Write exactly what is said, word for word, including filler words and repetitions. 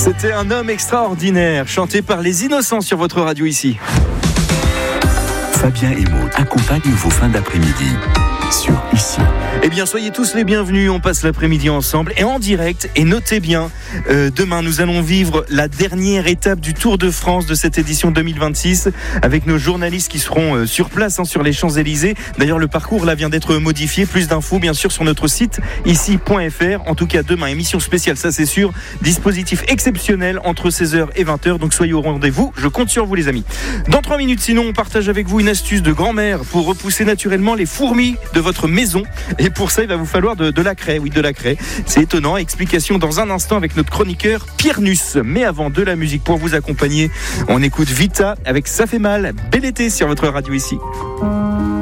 C'était un homme extraordinaire, chanté par les Innocents sur votre radio ici. Fabien et Maud accompagnent vos fins d'après-midi sur Ici. Eh bien, soyez tous les bienvenus. On passe l'après-midi ensemble et en direct. Et notez bien, euh, demain, nous allons vivre la dernière étape du Tour de France de cette édition deux mille vingt-six avec nos journalistes qui seront euh, sur place hein, sur les Champs-Élysées. D'ailleurs, le parcours là vient d'être modifié. Plus d'infos, bien sûr, sur notre site ici point f r. En tout cas, demain, émission spéciale, ça c'est sûr. Dispositif exceptionnel entre seize heures et vingt heures. Donc, soyez au rendez-vous. Je compte sur vous, les amis. Dans trois minutes, sinon, on partage avec vous une astuce de grand-mère pour repousser naturellement les fourmis de votre maison. Et pour ça, il va vous falloir de, de la craie. Oui, de la craie. C'est étonnant. Explication dans un instant avec notre chroniqueur Pierre Nuss. Mais avant, de la musique pour vous accompagner, on écoute Vita avec Ça fait mal. Bel été sur votre radio ici.